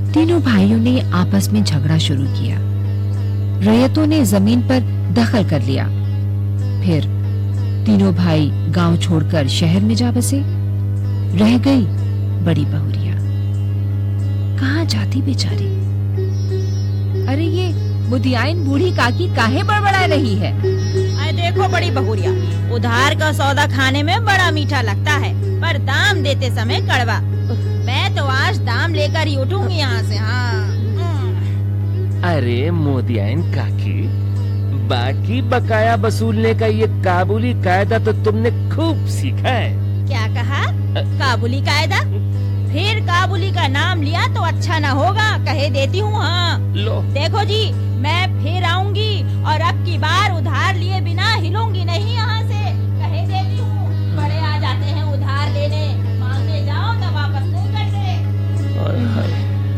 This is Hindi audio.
तीनों भाइयों ने आपस में झगड़ा शुरू किया। रैयतों ने जमीन पर दखल कर लिया। फिर तीनों भाई गांव छोड़कर शहर में जा बसे। रह गई बड़ी बहुरिया। कहाँ जाती बेचारी। अरे ये मुदियाइन बूढ़ी काकी काहे बड़बड़ा रही है? अरे देखो बड़ी बहुरिया, उधार का सौदा खाने में बड़ा मीठा लगता है, पर दाम देते समय कड़वा। मैं तो आज दाम लेकर ही उठूंगी यहाँ से। हाँ। अरे मोदियाइन काकी, बाकी बकाया वसूलने का ये काबुली कायदा तो तुमने खूब सीखा है। क्या कहा? काबुली कायदा? फिर काबुली का नाम लिया तो अच्छा न होगा, कहे देती हूँ। हाँ लो देखो जी, मैं फिर आऊंगी और अब की बार उधार लिए बिना हिलूंगी नहीं यहाँ